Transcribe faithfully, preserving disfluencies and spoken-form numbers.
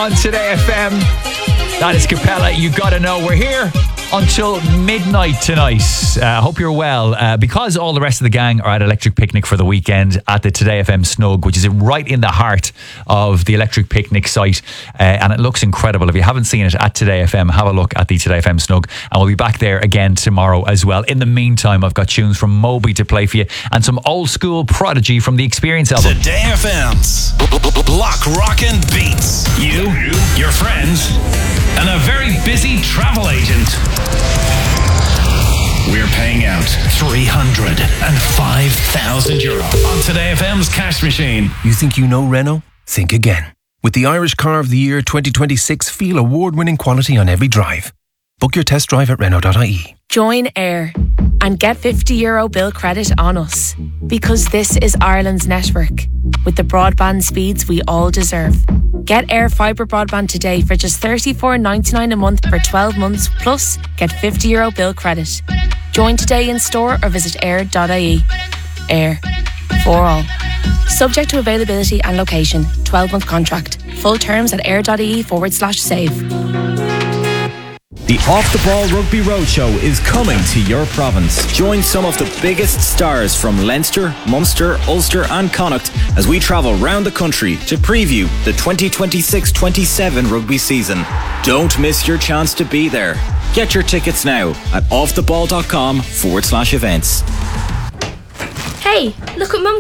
on Today F M. That is Capella. You gotta know we're here until midnight tonight. I uh, hope you're well. Uh, because all the rest of the gang are at Electric Picnic for the weekend at the Today F M Snug, which is right in the heart of the Electric Picnic site. Uh, and it looks incredible. If you haven't seen it at Today F M, have a look at the Today F M Snug. And we'll be back there again tomorrow as well. In the meantime, I've got tunes from Moby to play for you and some old school Prodigy from the Experience album. Today F M's Block Rockin' Beats. You, your friends, and a very busy travel agent. We're paying out three hundred five thousand euro on Today F M's cash machine. You think you know Renault? Think again. With the Irish Car of the Year twenty twenty-six, feel award-winning quality on every drive. Book your test drive at Renault dot I E. Join Air and get fifty euro bill credit on us. Because this is Ireland's network, with the broadband speeds we all deserve. Get Air Fibre broadband today for just thirty-four ninety-nine a month for twelve months, plus get fifty euro bill credit. Join today in store or visit air dot I E. Air. For all. Subject to availability and location. twelve month contract. Full terms at air.ie forward slash save. The Off the Ball Rugby Roadshow is coming to your province. Join some of the biggest stars from Leinster, Munster, Ulster and Connacht as we travel round the country to preview the twenty twenty-six twenty-seven rugby season. Don't miss your chance to be there. Get your tickets now at offtheball.com forward slash events. Hey, look what Mum